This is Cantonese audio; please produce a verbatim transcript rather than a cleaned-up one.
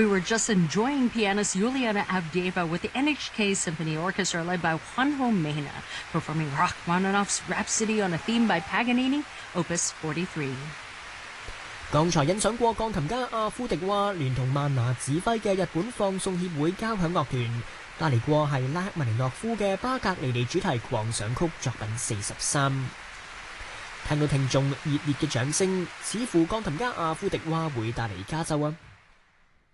We were just enjoying pianist Juliana Avdeeva with the N H K Symphony Orchestra led by Juanjo Mena, performing Rachmaninoff's Rhapsody on a theme by Paganini, Opus forty-three。 剛才欣賞過鋼琴家阿夫迪娃聯同曼拿指揮嘅日本放送協會交響樂團，帶嚟過係拉赫曼尼諾夫嘅巴格尼尼主題狂想曲作品四十三。聽到聽眾熱烈嘅掌聲，似乎鋼琴家阿夫迪娃會帶嚟加州啊！